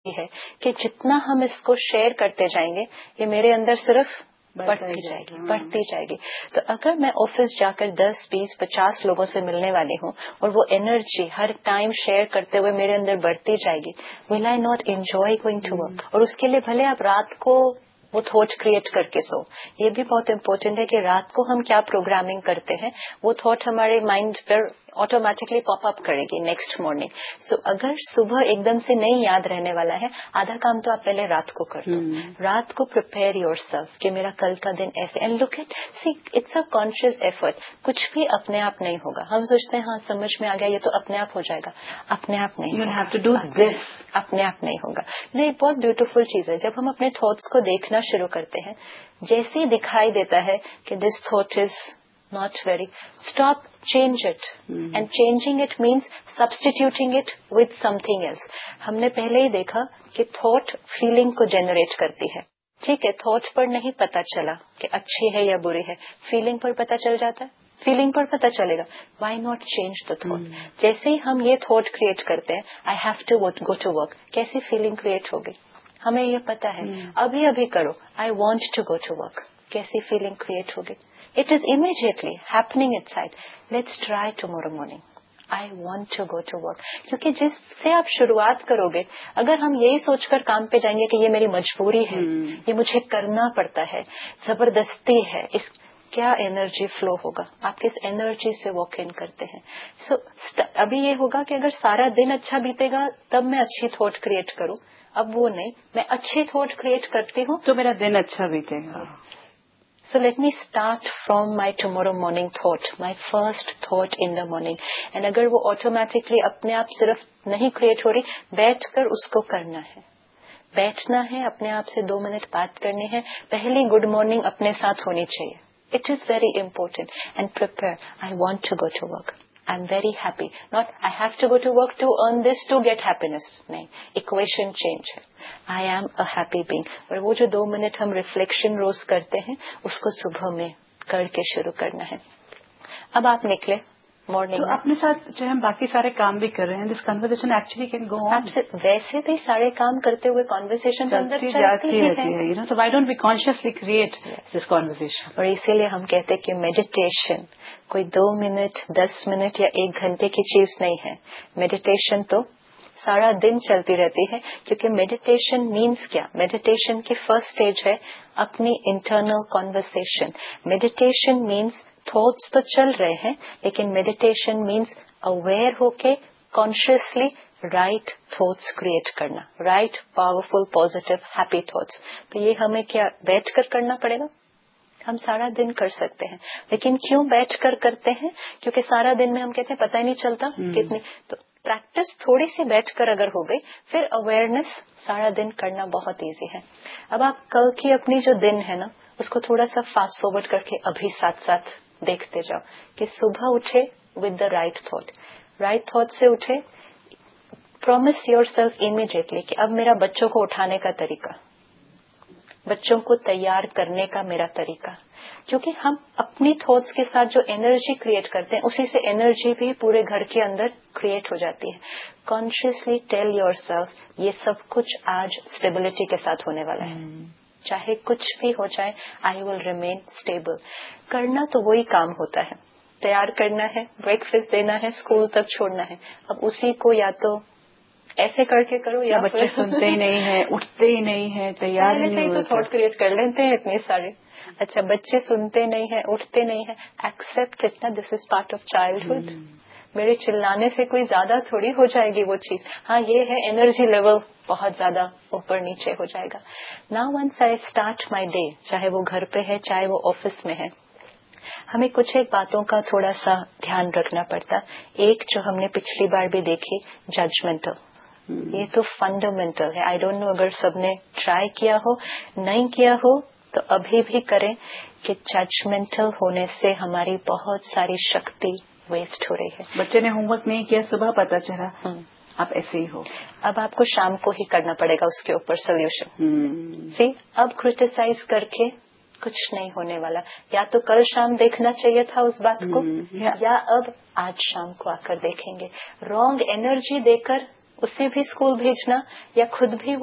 है कि जितना हम इसको शेयर करते जाएंगे ये मेरे अंदर सिर्फ बढ़ती जाएगी। तो अगर मैं ऑफिस जाकर 10, 20, 50 लोगों से मिलने वाली हूँ और वो एनर्जी हर टाइम शेयर करते हुए मेरे अंदर बढ़ती जाएगी, will I not enjoy going to work? और उसके लिए भले आप रात को वो थॉट क्रिएट करके सो, ये भी बहुत इम्पोर्टेंट है कि रात को हम क्या प्रोग्रामिंग करते हैं वो थॉट हमारे माइंड पर ऑटोमेटिकली पॉप अप करेगी नेक्स्ट मॉर्निंग। सो अगर सुबह एकदम से नहीं याद रहने वाला है, आधा काम तो आप पहले रात को कर दो। रात को प्रिपेयर योरसेल्फ कि मेरा कल का दिन ऐसे, and look at, see it's a conscious effort. कुछ भी अपने आप नहीं होगा। हम सोचते हैं हाँ समझ में आ गया ये तो अपने आप हो जाएगा, अपने आप नहीं, you have to do this, अपने आप नहीं होगा। नहीं, बहुत ब्यूटीफुल चीज है जब हम अपने थॉट्स को देखना शुरू करते हैं, जैसे ही दिखाई देता है कि this thought is not very, stop, change it. And changing it means substituting it with something else. हमने पहले ही देखा कि thought feeling को generate करती है। ठीक है, thought पर नहीं पता चला कि अच्छी है या बुरी है, feeling पर पता चल जाता है, feeling पर पता चलेगा। Why not change the thought? जैसे ही हम ये thought create करते हैं, I have to go to work, कैसी feeling create होगी? हमें ये पता है, अभी अभी करो, I want to go to work, कैसी feeling create होगी? It is immediately happening inside. Let's try tomorrow morning. I want to go to work. क्योंकि जिससे आप शुरुआत करोगे, अगर हम यही सोचकर काम पे जाएंगे कि ये मेरी मजबूरी है, ये मुझे करना पड़ता है, जबरदस्ती है, क्या एनर्जी फ्लो होगा? आप किस एनर्जी से वॉक इन करते हैं? अभी ये होगा कि अगर सारा दिन अच्छा बीतेगा तब मैं अच्छी थॉट क्रिएट करूं, अब वो नहीं, मैं अच्छी थॉट क्रिएट करती हूँ तो मेरा दिन अच्छा बीतेगा। So let me start from my tomorrow morning thought, my first thought in the morning. And अगर वो automatically अपने आप सिर्फ नहीं create हो रही, बैठकर उसको करना है, बैठना है, अपने आप से 2 मिनट बात करनी है, पहली गुड मॉर्निंग अपने साथ होनी चाहिए। It is very important. And prepare, I want to go to work. I'm very happy. Not I have to go to work to earn this to get happiness. नहीं, equation change है। I am a happy being. और वो जो 2 minute हम reflection रोज करते हैं, उसको सुबह में करके शुरू करना है। अब आप निकले मॉर्निंग, तो अपने साथ चाहे हम बाकी सारे काम भी कर रहे हैं, this conversation actually can go on. वैसे भी सारे काम करते हुए कॉन्वर्सेशन तो अंदर चलती ही रहती है, you know, so why don't we consciously create this conversation? और इसीलिए हम कहते हैं कि मेडिटेशन कोई 2 मिनट, 10 मिनट या 1 घंटे की चीज नहीं है। मेडिटेशन तो सारा दिन चलती रहती है, क्योंकि मेडिटेशन मीन्स क्या? मेडिटेशन की फर्स्ट स्टेज है अपनी internal conversation. Meditation means thoughts तो चल रहे हैं, लेकिन मेडिटेशन मीन्स अवेयर होके कॉन्शियसली राइट थॉट्स क्रिएट करना, right powerful positive happy thoughts. तो ये हमें क्या बैठकर करना पड़ेगा? हम सारा दिन कर सकते हैं, लेकिन क्यों बैठकर करते हैं? क्योंकि सारा दिन में हम कहते हैं पता ही नहीं चलता कितनी, तो प्रैक्टिस थोड़ी सी बैठकर अगर हो गई, फिर अवेयरनेस सारा दिन करना बहुत इजी है। अब आप कल की अपनी जो दिन है ना, उसको थोड़ा सा फास्ट फॉरवर्ड करके अभी साथ साथ देखते जाओ कि सुबह उठे with the right thought, right thought से उठे, प्रॉमिस योरसेल्फ इमीडिएटली कि अब मेरा बच्चों को उठाने का तरीका, बच्चों को तैयार करने का मेरा तरीका, क्योंकि हम अपनी थॉट्स के साथ जो एनर्जी क्रिएट करते हैं, उसी से एनर्जी भी पूरे घर के अंदर क्रिएट हो जाती है। कॉन्शियसली टेल योरसेल्फ ये सब कुछ आज स्टेबिलिटी के साथ होने वाला है, चाहे कुछ भी हो जाए, आई विल रिमेन स्टेबल। करना तो वही काम होता है, तैयार करना है, ब्रेकफास्ट देना है, स्कूल तक छोड़ना है। अब उसी को या तो ऐसे करके करो या बच्चे सुनते ही नहीं है, उठते ही नहीं है, तैयार पहले से ही तो थॉट क्रिएट कर लेते हैं इतने सारे। अच्छा, बच्चे सुनते नहीं है, उठते नहीं है, एक्सेप्ट इट ना, this is part of childhood. मेरे चिल्लाने से कोई ज्यादा थोड़ी हो जाएगी वो चीज। हाँ, ये है एनर्जी लेवल बहुत ज्यादा ऊपर नीचे हो जाएगा। Now once I start my day, चाहे वो घर पे है चाहे वो ऑफिस में है, हमें कुछ एक बातों का थोड़ा सा ध्यान रखना पड़ता। एक जो हमने पिछली बार भी देखी, जजमेंटल, ये तो फंडामेंटल है। आई डोंट नो अगर सबने ट्राई किया हो, नहीं किया हो तो अभी भी करें कि जजमेंटल होने से हमारी बहुत सारी शक्ति वेस्ट हो रही है। बच्चे ने होमवर्क नहीं किया, सुबह पता चला, आप ऐसे ही हो, अब आपको शाम को ही करना पड़ेगा उसके ऊपर सोल्यूशन। सी, अब क्रिटिसाइज करके कुछ नहीं होने वाला। या तो कल शाम देखना चाहिए था उस बात को, या अब आज शाम को आकर देखेंगे। रॉन्ग एनर्जी देकर उसे भी स्कूल भेजना या खुद भी